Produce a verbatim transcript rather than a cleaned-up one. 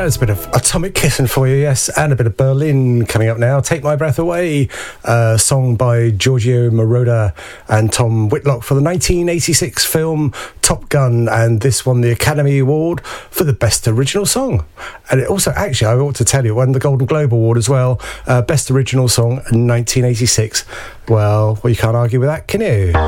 There's a bit of Atomic Kitten for you, yes, and a bit of Berlin coming up now. Take My Breath Away, a song by Giorgio Moroder and Tom Whitlock for the nineteen eighty-six film Top Gun, and this won the Academy Award for the Best Original Song. And it also, actually, I ought to tell you, won the Golden Globe Award as well, uh, Best Original Song in nineteen eighty-six. Well, well, you can't argue with that, can you?